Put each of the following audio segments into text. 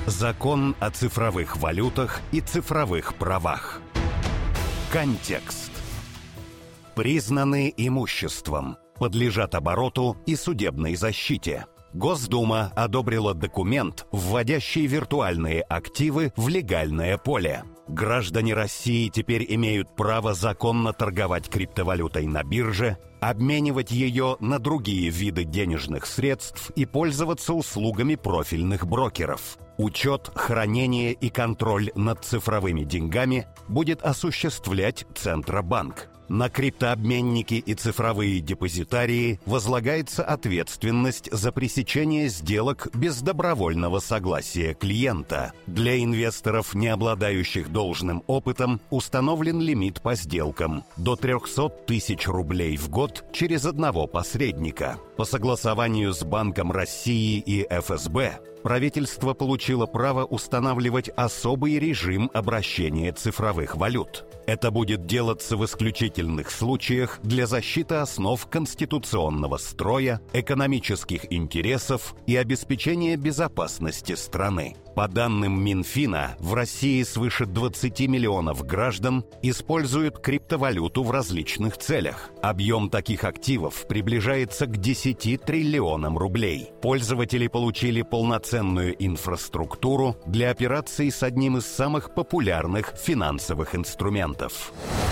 Закон о цифровых валютах и цифровых правах. Контекст. Признаны имуществом, подлежат обороту и судебной защите. Госдума одобрила документ, вводящий виртуальные активы в легальное поле. Граждане России теперь имеют право законно торговать криптовалютой на бирже, обменивать ее на другие виды денежных средств и пользоваться услугами профильных брокеров. Учет, хранение и контроль над цифровыми деньгами будет осуществлять Центробанк. На криптообменники и цифровые депозитарии возлагается ответственность за пресечение сделок без добровольного согласия клиента. Для инвесторов, не обладающих должным опытом, установлен лимит по сделкам до 300 тысяч рублей в год через одного посредника. По согласованию с Банком России и ФСБ правительство получило право устанавливать особый режим обращения цифровых валют. Это будет делаться в исключительных случаях для защиты основ конституционного строя, экономических интересов и обеспечения безопасности страны. По данным Минфина, в России свыше 20 миллионов граждан используют криптовалюту в различных целях. Объем таких активов приближается к 10 триллионам рублей. Пользователи получили полноценную инфраструктуру для операций с одним из самых популярных финансовых инструментов.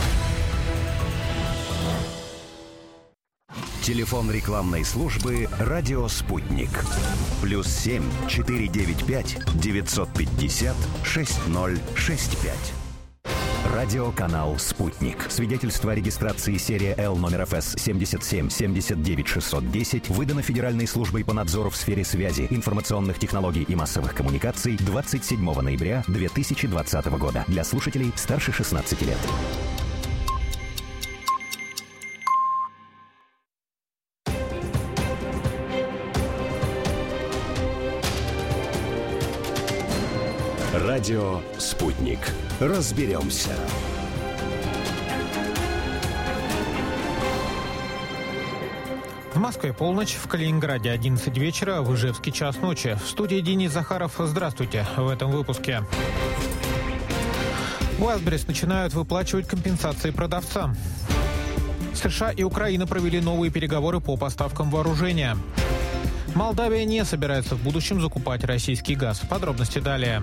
Телефон рекламной службы «Радио Спутник». +7 495 950 6065. Радиоканал «Спутник». Свидетельство о регистрации серия Л номер ФС 77 79 610 выдано Федеральной службой по надзору в сфере связи, информационных технологий и массовых коммуникаций 27 ноября 2020 года. Для слушателей старше 16 лет. Радио «Спутник». Разберемся. В Москве полночь, в Калининграде 11 вечера, в Ижевске час ночи. В студии Денис Захаров. Здравствуйте. В этом выпуске. Wildberries начинают выплачивать компенсации продавцам. США и Украина провели новые переговоры по поставкам вооружения. Молдавия не собирается в будущем закупать российский газ. Подробности далее.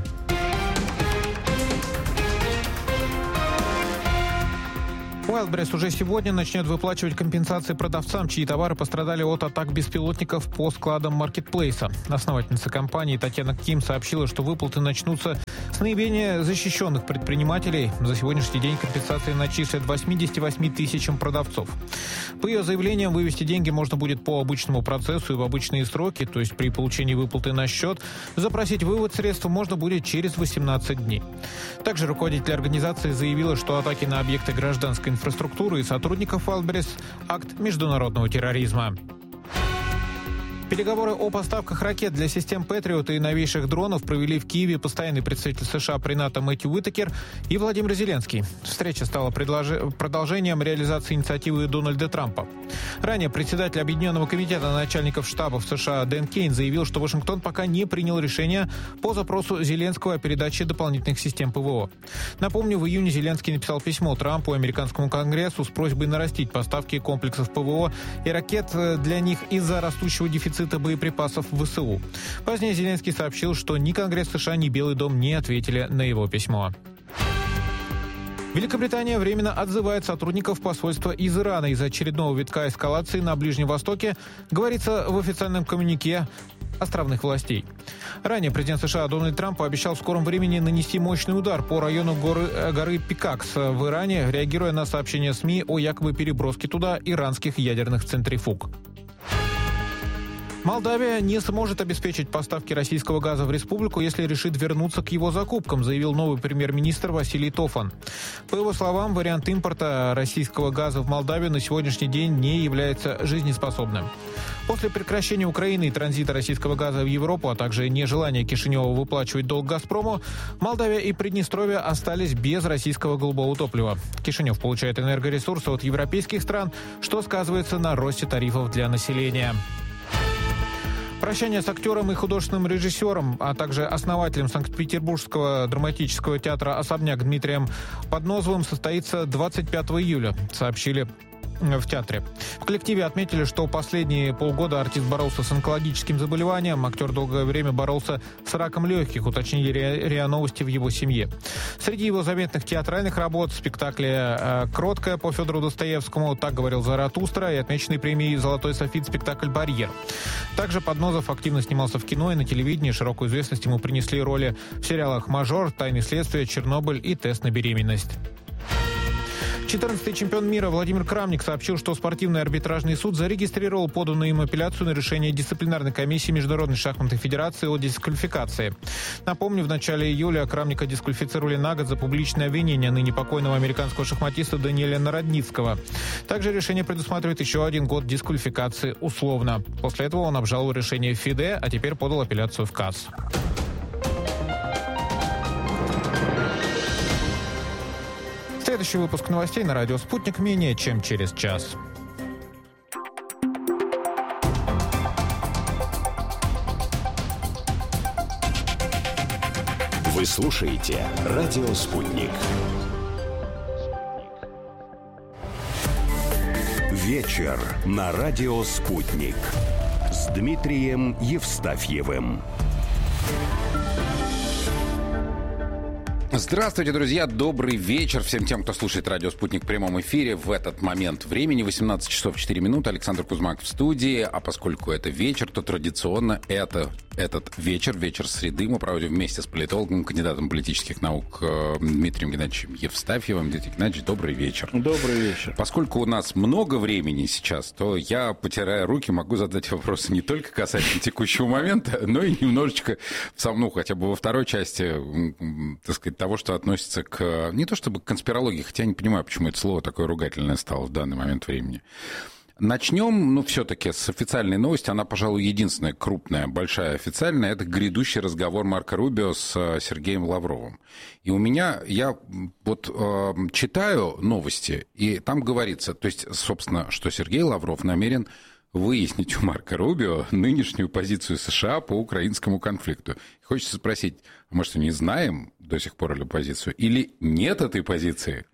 Wildberries уже сегодня начнет выплачивать компенсации продавцам, чьи товары пострадали от атак беспилотников по складам маркетплейса. Основательница компании Татьяна Ким сообщила, что выплаты начнутся с наименее защищенных предпринимателей. За сегодняшний день компенсации начислят 88 тысячам продавцов. По ее заявлениям, вывести деньги можно будет по обычному процессу и в обычные сроки, то есть при получении выплаты на счет. Запросить вывод средств можно будет через 18 дней. Также руководитель организации заявила, что атаки на объекты гражданской инфраструктуры и сотрудников Wildberries – акт международного терроризма. Переговоры о поставках ракет для систем «Патриот» и новейших дронов провели в Киеве постоянный представитель США при НАТО Мэтью Уитакер и Владимир Зеленский. Встреча стала продолжением реализации инициативы Дональда Трампа. Ранее председатель Объединенного комитета начальников штабов США Дэн Кейн заявил, что Вашингтон пока не принял решение по запросу Зеленского о передаче дополнительных систем ПВО. Напомню, в июне Зеленский написал письмо Трампу и американскому Конгрессу с просьбой нарастить поставки комплексов ПВО и ракет для них из-за растущего дефицита боеприпасов в ВСУ. Позднее Зеленский сообщил, что ни Конгресс США, ни Белый дом не ответили на его письмо. Великобритания временно отзывает сотрудников посольства из Ирана из-за очередного витка эскалации на Ближнем Востоке, говорится в официальном коммюнике островных властей. Ранее президент США Дональд Трамп пообещал в скором времени нанести мощный удар по району горы Пикакс в Иране, реагируя на сообщения СМИ о якобы переброске туда иранских ядерных центрифуг. Молдавия не сможет обеспечить поставки российского газа в республику, если решит вернуться к его закупкам, заявил новый премьер-министр Василий Тофан. По его словам, вариант импорта российского газа в Молдавию на сегодняшний день не является жизнеспособным. После прекращения Украины и транзита российского газа в Европу, а также нежелания Кишинева выплачивать долг «Газпрому», Молдавия и Приднестровье остались без российского голубого топлива. Кишинев получает энергоресурсы от европейских стран, что сказывается на росте тарифов для населения. Прощание с актером и художественным режиссером, а также основателем Санкт-Петербургского драматического театра «Особняк» Дмитрием Подносовым состоится 25 июля, сообщили в театре. В коллективе отметили, что последние полгода артист боролся с онкологическим заболеванием. Актер долгое время боролся с раком легких, уточнили РИА Новости в его семье. Среди его заметных театральных работ спектакли «Кроткая» по Федору Достоевскому, «Так говорил Заратустра» и отмеченный премией «Золотой софит» спектакль «Барьер». Также Подносов активно снимался в кино и на телевидении. Широкую известность ему принесли роли в сериалах «Мажор», «Тайны следствия», «Чернобыль» и «Тест на беременность». 14-й чемпион мира Владимир Крамник сообщил, что спортивный арбитражный суд зарегистрировал поданную им апелляцию на решение дисциплинарной комиссии Международной шахматной федерации о дисквалификации. Напомню, в начале июля Крамника дисквалифицировали на год за публичное обвинение ныне покойного американского шахматиста Даниэля Народницкого. Также решение предусматривает еще 1 год дисквалификации условно. После этого он обжаловал решение в ФИДЕ, а теперь подал апелляцию в КАС. Следующий выпуск новостей на радио «Спутник» менее чем через час. Вы слушаете радио «Спутник». Вечер на радио «Спутник» с Дмитрием Евстафьевым. Здравствуйте, друзья! Добрый вечер всем тем, кто слушает радио «Спутник» в прямом эфире в этот момент времени. 18 часов 4 минуты. Александр Кузьмак в студии. А поскольку это вечер, то традиционно этот вечер среды мы проводим вместе с политологом, кандидатом политических наук Дмитрием Геннадьевичем Евстафьевым. Дмитрий Геннадьевич, добрый вечер. Добрый вечер. Поскольку у нас много времени сейчас, то я, потирая руки, могу задать вопросы не только касательно текущего момента, но и немножечко, хотя бы во второй части, так сказать, того, что относится к, не то чтобы к конспирологии, хотя я не понимаю, почему это слово такое ругательное стало в данный момент времени. Начнем, все-таки с официальной новости. Она, пожалуй, единственная крупная, большая официальная. Это грядущий разговор Марко Рубио с Сергеем Лавровым. И у меня, я читаю новости, и там говорится, то есть, собственно, что Сергей Лавров намерен выяснить у Марко Рубио нынешнюю позицию США по украинскому конфликту. Хочется спросить, мы не знаем до сих пор эту позицию? Или нет этой позиции?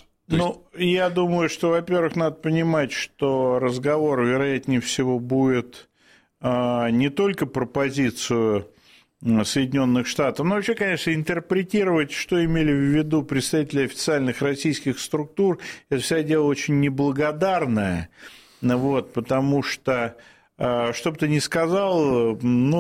Я думаю, что, во-первых, надо понимать, что разговор, вероятнее всего, будет не только про позицию Соединенных Штатов, но вообще, конечно, интерпретировать, что имели в виду представители официальных российских структур, это все дело очень неблагодарное, потому что, что бы ты ни сказал,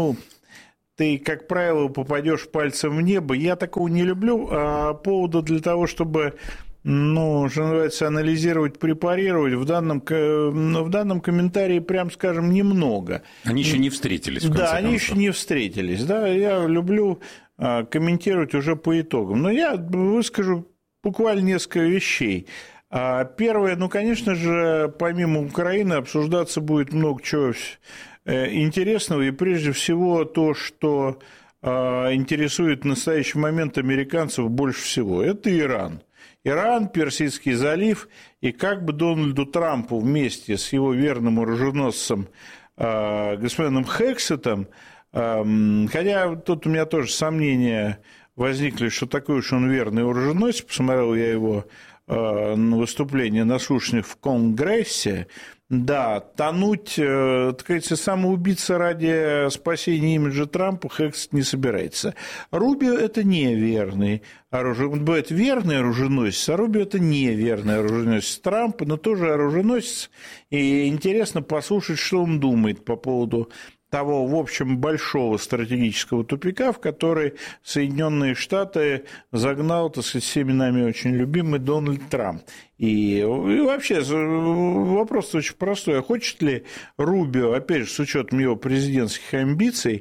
ты, как правило, попадешь пальцем в небо. Я такого не люблю, а повода для того, чтобы, что называется, анализировать, препарировать, в данном комментарии, прям скажем, немного. Они еще не встретились, в конце концов. Да, они еще не встретились. Да, я люблю комментировать уже по итогам. Но я выскажу буквально несколько вещей. Первое, конечно же, помимо Украины обсуждаться будет много чего интересного, и прежде всего то, что интересует в настоящий момент американцев больше всего, это Иран. Иран, Персидский залив, и как бы Дональду Трампу вместе с его верным оруженосцем господином Хексетом, хотя тут у меня тоже сомнения возникли, что такой уж он верный оруженосец, посмотрел я его выступление на слушаниях в Конгрессе, да, тонуть, так сказать, самоубийца ради спасения имиджа Трампа Хексет не собирается. Рубио – это неверный оруженосец. Бывает верный оруженосец, а Рубио – это неверный оруженосец Трампа, но тоже оруженосец. И интересно послушать, что он думает по поводу того, в общем, большого стратегического тупика, в который Соединенные Штаты загнал, так сказать, всеми нами очень любимый Дональд Трамп. И вообще вопрос очень простой. А хочет ли Рубио, опять же, с учетом его президентских амбиций,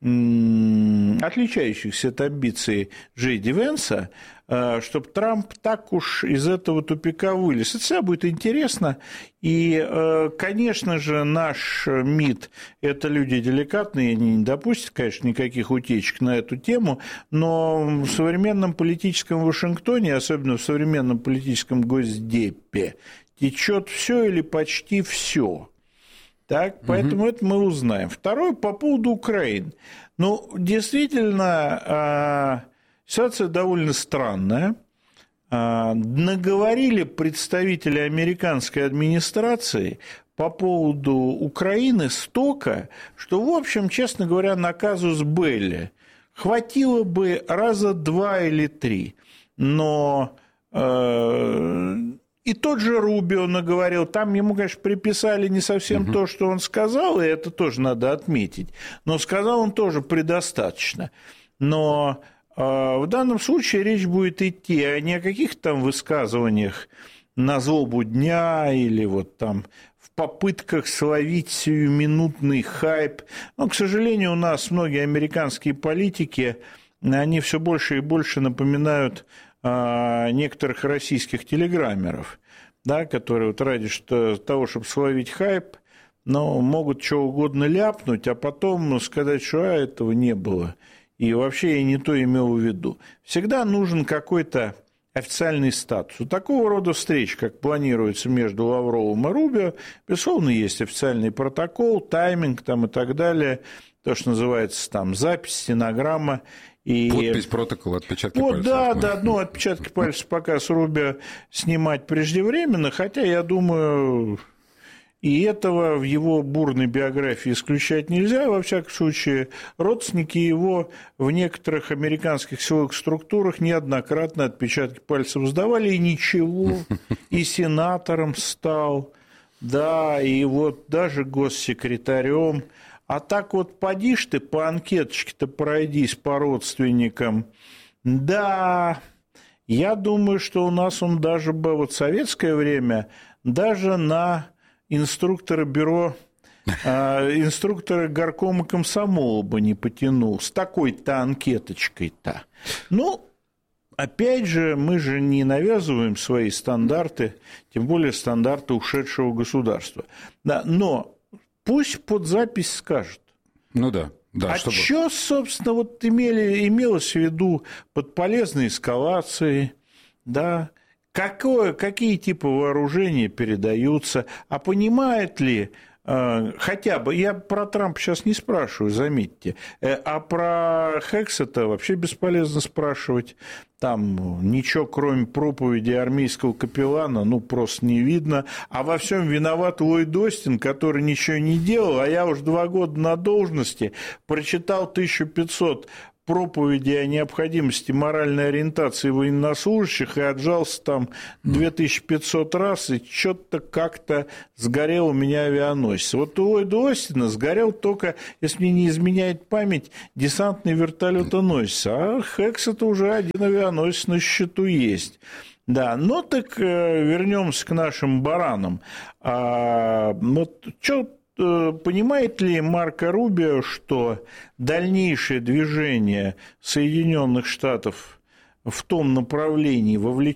отличающихся от амбиций Джей Ди Венса, чтобы Трамп так уж из этого тупика вылез. Это всегда будет интересно. И, конечно же, наш МИД – это люди деликатные, они не допустят, конечно, никаких утечек на эту тему, но в современном политическом Вашингтоне, особенно в современном политическом Госдепе, течет все или почти все. Так, поэтому это мы узнаем. Второе, по поводу Украины. Ну, действительно, ситуация довольно странная. Наговорили представители американской администрации по поводу Украины столько, что, в общем, честно говоря, на казус белли хватило бы раза 2 или 3. Но и тот же Рубио наговорил, там ему, конечно, приписали не совсем то, что он сказал, и это тоже надо отметить, но сказал он тоже предостаточно. Но в данном случае речь будет идти не о каких-то там высказываниях на злобу дня или вот там в попытках словить сиюминутный хайп. Но, к сожалению, у нас многие американские политики, они все больше и больше напоминают некоторых российских телеграммеров, да, которые вот ради того, чтобы словить хайп, но могут что угодно ляпнуть, а потом сказать, что этого не было. И вообще я не то имел в виду. Всегда нужен какой-то официальный статус. У такого рода встреч, как планируется между Лавровым и Рубио, безусловно, есть официальный протокол, тайминг там и так далее, то, что называется там запись, стенограмма. И... Подпись, протокол, отпечатки пальцев. Да, ну, отпечатки пальцев пока с Рубио снимать преждевременно, хотя, я думаю, и этого в его бурной биографии исключать нельзя. Во всяком случае, родственники его в некоторых американских силовых структурах неоднократно отпечатки пальцев сдавали, и ничего, и сенатором стал, да, и вот даже госсекретарем. А так вот поди ж ты по анкеточке-то пройдись по родственникам. Да, я думаю, что у нас он даже бы вот в советское время даже на инструктора бюро, инструктора горкома комсомола бы не потянул с такой-то анкеточкой-то. Ну, опять же, мы же не навязываем свои стандарты, тем более стандарты ушедшего государства. Да, но пусть под запись скажут. Ну да. Да, чтобы... что, собственно, вот имелось в виду под полезной эскалацией, да, какие типы вооружения передаются, а понимает ли хотя бы, я про Трампа сейчас не спрашиваю, заметьте, а про Хексета вообще бесполезно спрашивать, там ничего, кроме проповеди армейского капеллана, ну, просто не видно, а во всем виноват Ллойд Остин, который ничего не делал, а я уже 2 года на должности, прочитал 1500 проповеди о необходимости моральной ориентации военнослужащих и отжался там 2500 раз, и что-то как-то сгорел у меня авианосец. Вот у Ллойда Остина сгорел только, если мне не изменяет память, десантный вертолетоносец, а Хексет уже один авианосец на счету есть. Да, ну так вернемся к нашим баранам. Вот что понимает ли Марко Рубио, что дальнейшее движение Соединенных Штатов в том направлении,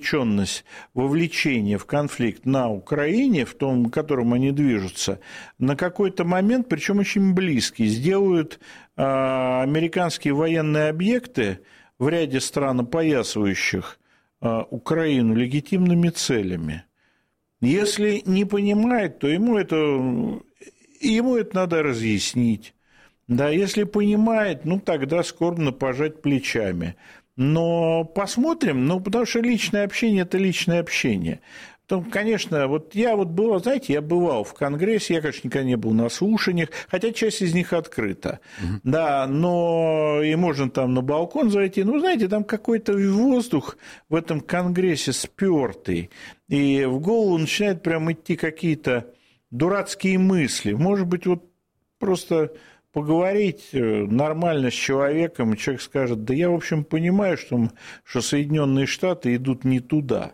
вовлечение в конфликт на Украине, в том, в котором они движутся, на какой-то момент, причем очень близкий, сделают американские военные объекты в ряде стран, опоясывающих Украину, легитимными целями? Если не понимает, то ему это надо разъяснить. Да, если понимает, ну, тогда скорбно пожать плечами. Но посмотрим, ну, потому что личное общение – это личное общение. Потом, конечно, вот я вот был, знаете, я бывал в Конгрессе, я, конечно, никогда не был на слушаниях, хотя часть из них открыта, да, но и можно там на балкон зайти, ну, знаете, там какой-то воздух в этом Конгрессе спёртый, и в голову начинают прям идти какие-то дурацкие мысли. Может быть, вот просто поговорить нормально с человеком, и человек скажет, да я, в общем, понимаю, что Соединенные Штаты идут не туда.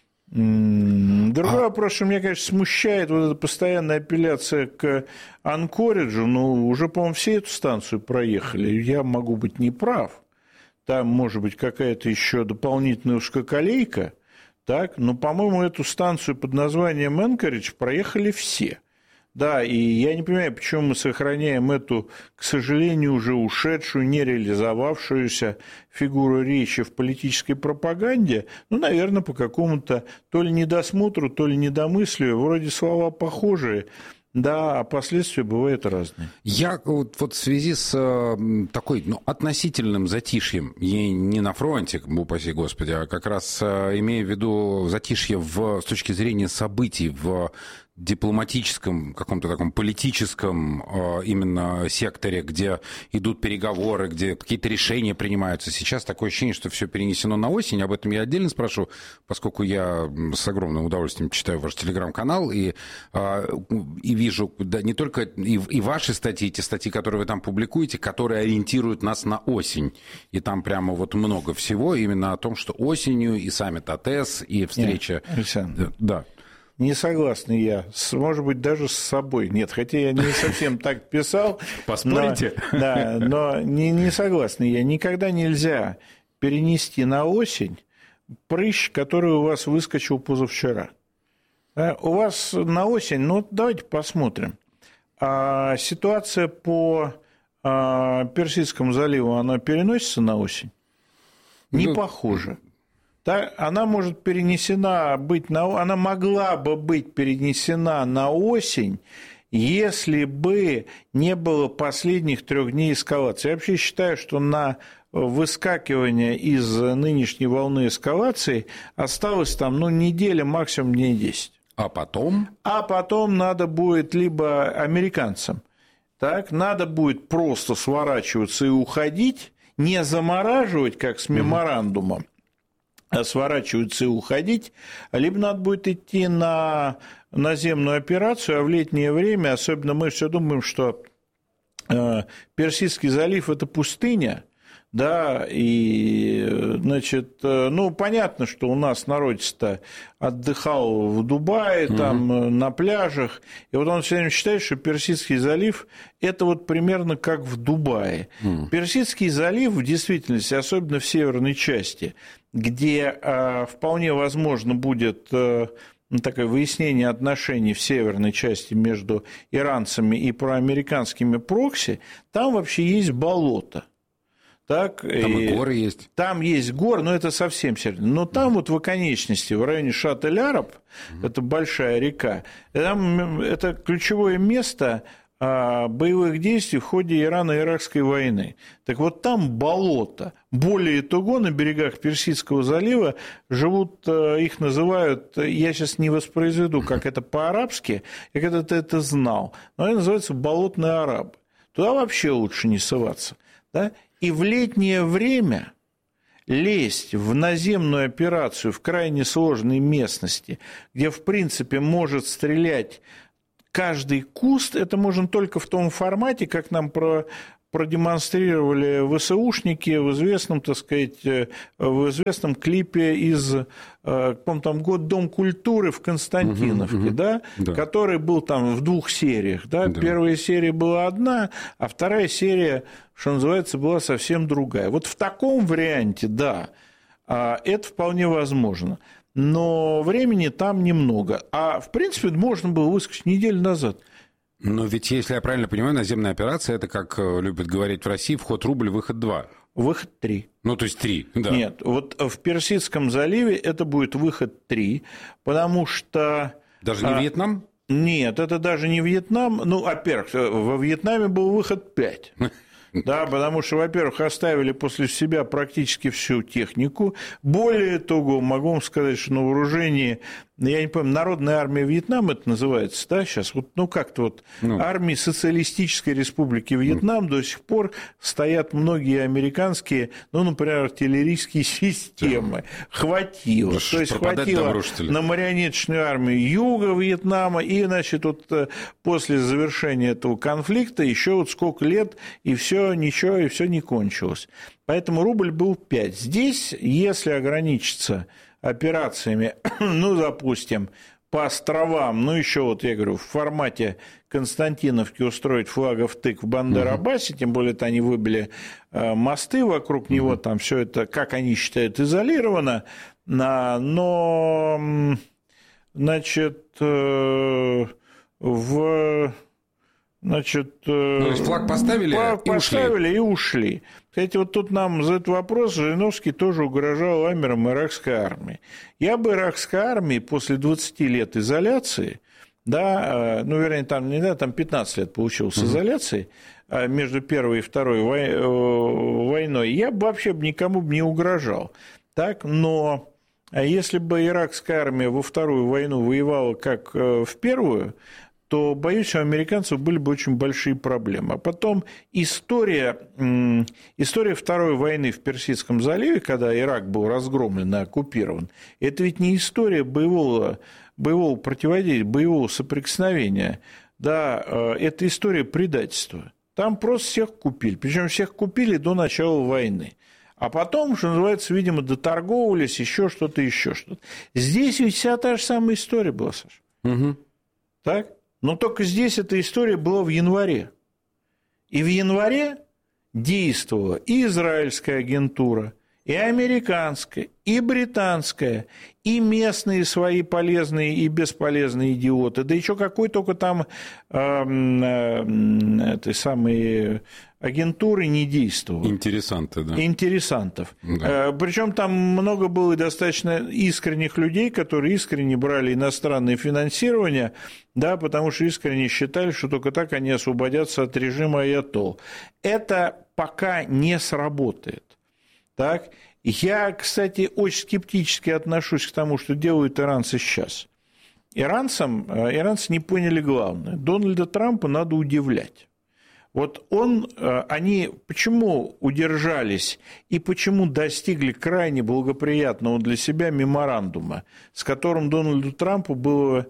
Другой вопрос, что меня, конечно, смущает вот эта постоянная апелляция к Анкориджу, ну, уже, по-моему, все эту станцию проехали, я могу быть неправ, там, может быть, какая-то еще дополнительная узкоколейка, так, но, по-моему, эту станцию под названием Анкоридж проехали все. Да, и я не понимаю, почему мы сохраняем эту, к сожалению, уже ушедшую, не реализовавшуюся фигуру речи в политической пропаганде, ну, наверное, по какому-то то ли недосмотру, то ли недомыслию, вроде слова похожие, Да, а последствия бывают разные. Я вот в связи с такой относительным затишьем, и не на фронте, упаси Господи, а как раз имея в виду затишье с точки зрения событий в дипломатическом, каком-то таком политическом именно секторе, где идут переговоры, где какие-то решения принимаются. Сейчас такое ощущение, что все перенесено на осень. Об этом я отдельно спрошу, поскольку я с огромным удовольствием читаю ваш телеграм-канал и вижу да, не только и ваши статьи, те статьи, которые вы там публикуете, которые ориентируют нас на осень. И там прямо вот много всего именно о том, что осенью и саммит АТЭС, и встреча... Александр. Да. Не согласен я, может быть, даже с собой. Нет, хотя я не совсем так писал. Поспорите? Но не согласен я. Никогда нельзя перенести на осень прыщ, который у вас выскочил позавчера. У вас на осень, давайте посмотрим. Ситуация по Персидскому заливу, она переносится на осень? Не похоже. Да, она может она могла бы быть перенесена на осень, если бы не было последних 3 дней эскалации. Я вообще считаю, что на выскакивание из нынешней волны эскалации осталось там, неделя, максимум дней 10. А потом? А потом надо будет либо американцам, надо будет просто сворачиваться и уходить, не замораживать, как с меморандумом, сворачиваться и уходить, либо надо будет идти на наземную операцию, а в летнее время, особенно мы все думаем, что Персидский залив – это пустыня, да, и, значит, понятно, что у нас народец-то отдыхал в Дубае, там, на пляжах, и вот он все время считает, что Персидский залив – это вот примерно как в Дубае. Персидский залив, в действительности, особенно в северной части, где вполне возможно будет такое выяснение отношений в северной части между иранцами и проамериканскими прокси, там вообще есть болото. Там и горы есть. Там есть горы, но это совсем северно. Но там вот в оконечности, в районе Шат-эль-Араб, это большая река, там это ключевое место боевых действий в ходе Ирано-Иракской войны. Так вот там болото. Более того, на берегах Персидского залива живут, их называют, я сейчас не воспроизведу, как это по-арабски, я когда-то это знал, но они называются болотные арабы. Туда вообще лучше не соваться. Да? И в летнее время лезть в наземную операцию в крайне сложной местности, где, в принципе, может стрелять каждый куст, это можно только в том формате, как нам продемонстрировали ВСУшники в известном, так сказать, в известном клипе из, по-моему, там «Год Дом культуры» в Константиновке, да, который был там в 2 сериях. Да? Первая серия была одна, а вторая серия, что называется, была совсем другая. Вот в таком варианте, да, это вполне возможно. Но времени там немного. А, в принципе, можно было выскочить неделю назад. Но ведь, если я правильно понимаю, наземная операция – это, как любят говорить в России, вход рубль, выход 2. Выход 3. То есть 3, да. Нет, вот в Персидском заливе это будет выход 3, потому что… Даже не Вьетнам? Нет, это даже не Вьетнам. Во-первых, во Вьетнаме был выход 5. Да, потому что, во-первых, оставили после себя практически всю технику. Более того, могу вам сказать, что на вооружении, я не помню, Народная армия Вьетнама это называется, да, сейчас, армии Социалистической Республики Вьетнам до сих пор стоят многие американские, например, артиллерийские системы. Хватило. Да, то есть хватило на марионеточную армию Юга Вьетнама, и, значит, после завершения этого конфликта еще сколько лет, и все ничего, и все не кончилось. Поэтому рубль был 5. Здесь, если ограничиться операциями, допустим, по островам, еще я говорю, в формате Константиновки устроить флагов-тык в Бандер-Аббасе, тем более они выбили мосты вокруг него, там все это, как они считают, изолировано, но, значит, то есть флаг поставили и ушли. Кстати, вот тут нам за этот вопрос Жириновский тоже угрожал ламером иракской армии. Я бы иракской армии после 20 лет изоляции да, ну, вернее, там, не да, там 15 лет получилось изоляции между Первой и Второй войной, я бы вообще никому не угрожал. Так, но если бы иракская армия во Вторую войну воевала как в Первую, то, боюсь, у американцев были бы очень большие проблемы. А потом история Второй войны в Персидском заливе, когда Ирак был разгромлен и оккупирован, это ведь не история боевого противодействия, боевого соприкосновения. Да, это история предательства. Там просто всех купили. Причем всех купили до начала войны. А потом, что называется, видимо, доторговывались, еще что-то. Здесь ведь вся та же самая история была, Саша. Угу. Так? Но только здесь эта история была в январе. И в январе действовала и израильская агентура, и американская, и британская, и местные свои полезные и бесполезные идиоты, да еще какой только там этой самой агентуры не действовало. Интересанты, да. Интересантов. Да. Причем там много было достаточно искренних людей, которые искренне брали иностранное финансирование, да, потому что искренне считали, что только так они освободятся от режима аятолл. Это пока не сработает. Так? Я, кстати, очень скептически отношусь к тому, что делают иранцы сейчас. Иранцы не поняли главное. Дональда Трампа надо удивлять. Вот они почему удержались и почему достигли крайне благоприятного для себя меморандума, с которым Дональду Трампу было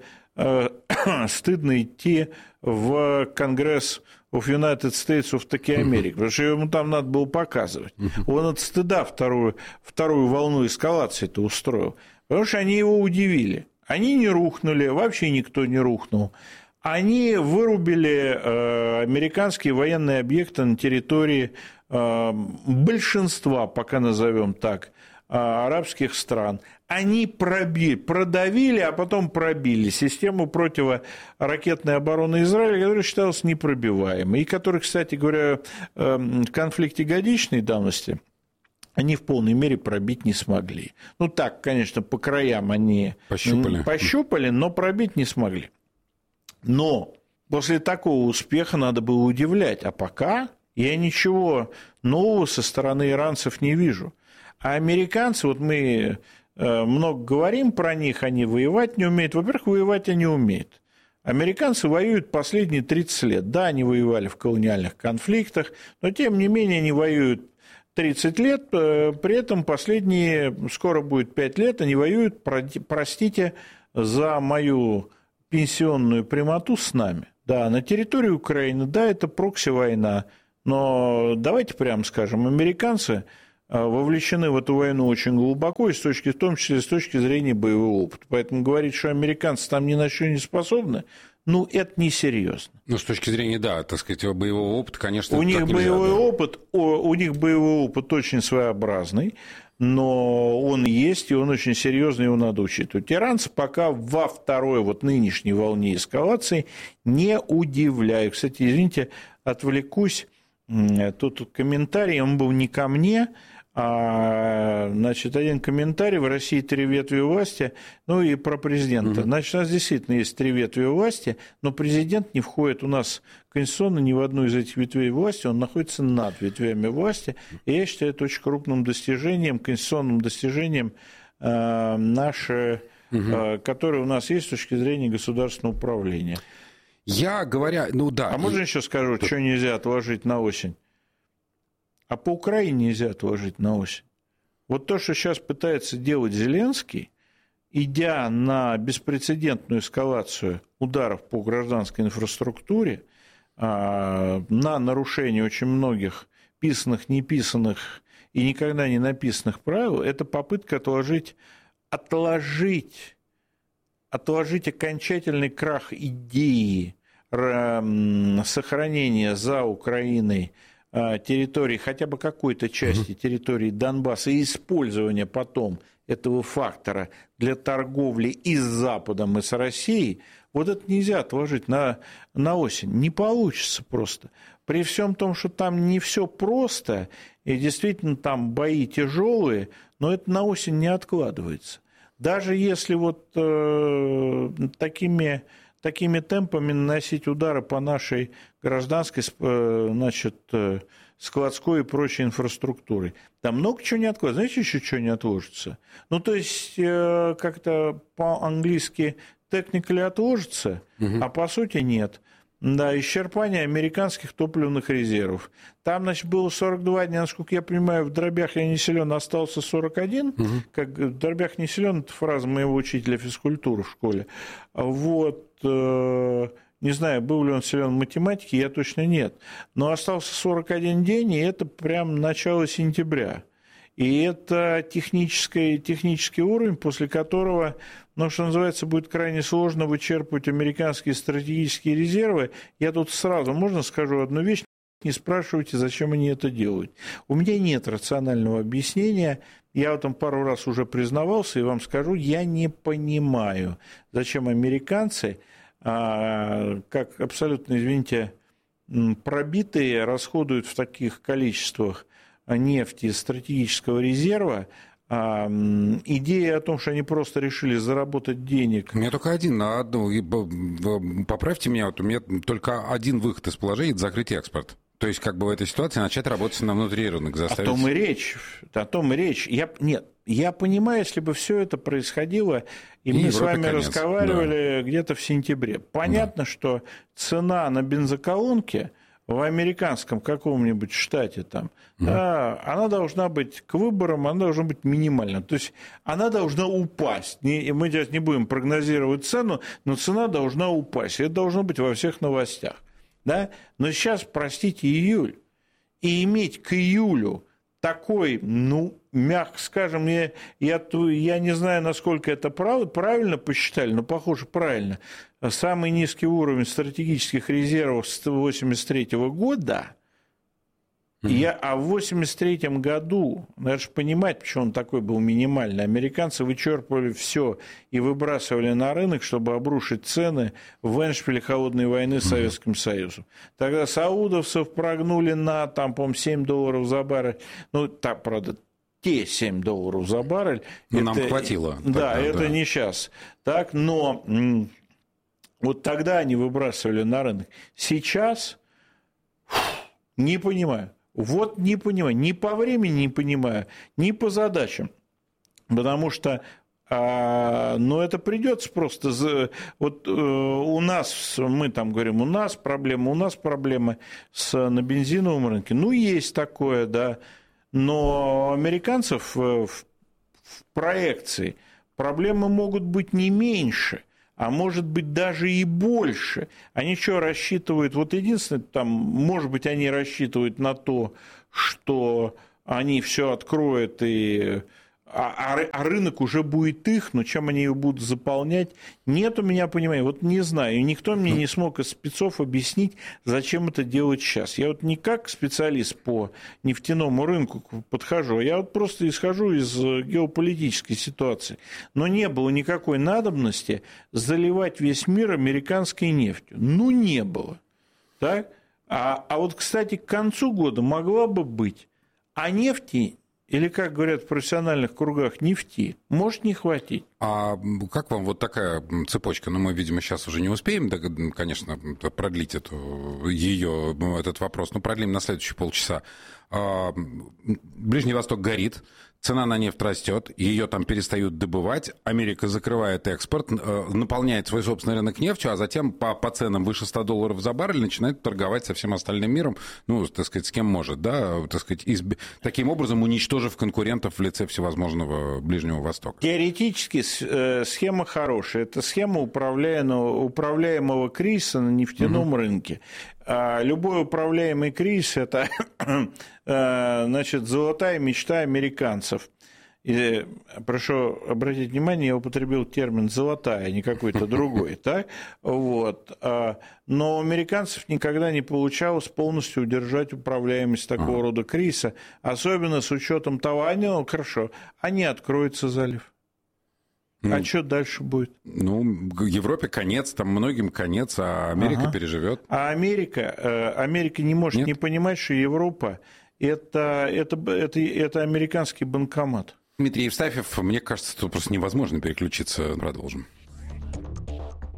стыдно идти в Конгресс of United States of America, потому что ему там надо было показывать. Он от стыда вторую волну эскалации-то устроил, потому что они его удивили. Они не рухнули, вообще никто не рухнул. Они вырубили американские военные объекты на территории большинства, пока назовем так, арабских стран. Они продавили, а потом пробили систему противоракетной обороны Израиля, которая считалась непробиваемой, и которая, кстати говоря, в конфликте годичной давности они в полной мере пробить не смогли. Ну так, конечно, по краям они пощупали, но пробить не смогли. Но после такого успеха надо было удивлять, а пока я ничего нового со стороны иранцев не вижу. А американцы, вот мы много говорим про них, они воевать не умеют. Во-первых, воевать они умеют. Американцы воюют последние 30 лет. Да, они воевали в колониальных конфликтах, но тем не менее они воюют 30 лет, при этом последние, скоро будет 5 лет, они воюют, простите за мою пенсионную прямоту, с нами. Да, на территории Украины, да, это прокси-война, но давайте прямо скажем, американцы вовлечены в эту войну очень глубоко, в том числе с точки зрения боевого опыта. Поэтому говорить, что американцы там ни на что не способны, ну, это несерьезно. Ну, с точки зрения, да, так сказать, боевого опыта, конечно, у них боевой опыт очень своеобразный, но он есть, и он очень серьезный, его надо учитывать. Иранцы пока во второй, вот нынешней волне эскалации не удивляют. Кстати, извините, отвлекусь. Тут комментарий, он был не ко мне, значит, один комментарий: в России 3 ветви власти, ну и про президента. Значит, у нас действительно есть 3 ветви власти, но президент не входит у нас конституционно ни в одну из этих ветвей власти, он находится над ветвями власти, и я считаю это очень крупным достижением, конституционным достижением наше, которое у нас есть с точки зрения государственного управления. А можно еще скажу, что нельзя отложить на осень? А по Украине нельзя отложить на осень. Вот то, что сейчас пытается делать Зеленский, идя на беспрецедентную эскалацию ударов по гражданской инфраструктуре, на нарушение очень многих писанных, неписанных и никогда не написанных правил, это попытка отложить окончательный крах идеи сохранения за Украиной территории, хотя бы какой-то части территории Донбасса, и использования потом этого фактора для торговли и с Западом, и с Россией, вот это нельзя отложить на осень. Не получится просто. При всем том, что там не все просто, и действительно там бои тяжелые, но это на осень не откладывается. Даже если вот такими такими темпами наносить удары по нашей гражданской, значит, складской и прочей инфраструктуре. Там много чего не отложится. Знаете, еще чего не отложится? Ну, то есть, как-то по-английски technically отложится, а по сути нет. Да, исчерпание американских топливных резервов. Там, значит, было 42 дня, насколько я понимаю, в дробях я не силен, остался 41. Как в дробях не силен, это фраза моего учителя физкультуры в школе. Вот, не знаю, был ли он силен в математике, я точно нет. Но остался 41 день, и это прям начало сентября. И это технический уровень, после которого, ну, что называется, будет крайне сложно вычерпывать американские стратегические резервы. Я тут сразу, можно скажу одну вещь, не спрашивайте, зачем они это делают. У меня нет рационального объяснения. Я в этом пару раз уже признавался, и вам скажу, я не понимаю, зачем американцы, как абсолютно, извините, пробитые, расходуют в таких количествах нефти стратегического резерва. Идея о том, что они просто решили заработать денег. У меня только поправьте меня, вот у меня только один выход из положения – это закрыть экспорт. То есть, как бы в этой ситуации начать работать на внутрирынок, заставить... О том и речь. Я понимаю, если бы все это происходило, и мы с вами разговаривали где-то в сентябре. Понятно, что цена на бензоколонке в американском каком-нибудь штате там, она должна быть к выборам, она должна быть минимальна. То есть она должна упасть. Мы сейчас не будем прогнозировать цену, но цена должна упасть. Это должно быть во всех новостях. Да? Но сейчас, простите, июль. И иметь к июлю такой, ну, мягко скажем, я не знаю, насколько это правильно посчитали, но, похоже, правильно. Самый низкий уровень стратегических резервов с 1983 года, а в 1983 году, надо же понимать, почему он такой был минимальный, американцы вычерпывали все и выбрасывали на рынок, чтобы обрушить цены в эндшпиле холодной войны с Советским Союзом. Тогда саудовцев прогнули на, там, по-моему, $7 за баррель, ну, так, правда, те $7 за баррель. Ну, нам хватило. Да, это не сейчас. Так, но вот тогда они выбрасывали на рынок. Сейчас не понимаю. Вот не понимаю. Ни по времени не понимаю, ни по задачам. Потому что это придется просто... Вот у нас, мы там говорим, у нас проблемы на бензиновом рынке. Ну, есть такое, да. Но американцев в проекции проблемы могут быть не меньше, а может быть даже и больше. Они что рассчитывают? Вот единственное, там, может быть, они рассчитывают на то, что они все откроют, а рынок уже будет их, но чем они его будут заполнять, нет у меня понимания. Вот не знаю, и никто мне не смог из спецов объяснить, зачем это делать сейчас. Я вот не как специалист по нефтяному рынку подхожу, я вот просто исхожу из геополитической ситуации. Но не было никакой надобности заливать весь мир американской нефтью. Ну, не было. Так? А вот, кстати, к концу года могла бы быть. А нефти, или, как говорят в профессиональных кругах, нефти, может не хватить. А как вам вот такая цепочка? Ну, мы, видимо, сейчас уже не успеем, конечно, продлить этот вопрос, но продлим на следующие полчаса. Ближний Восток горит, цена на нефть растет, ее там перестают добывать, Америка закрывает экспорт, наполняет свой собственный рынок нефтью, а затем по ценам выше $100 за баррель начинает торговать со всем остальным миром, ну, так сказать, с кем может, да, так сказать, таким образом уничтожив конкурентов в лице всевозможного Ближнего Востока. Теоретически схема хорошая. Это схема управляемого кризиса на нефтяном рынке. Любой управляемый кризис – это, значит, золотая мечта американцев. И, прошу обратить внимание, я употребил термин «золотая», а не какой-то другой. Так? Вот. Но у американцев никогда не получалось полностью удержать управляемость такого рода кризиса, особенно с учетом того, они откроются залив. А что дальше будет? Ну, Европе конец, там многим конец, а Америка переживет. А Америка не может не понимать, что Европа это американский банкомат. Дмитрий Евстафьев, мне кажется, тут просто невозможно переключиться. Продолжим.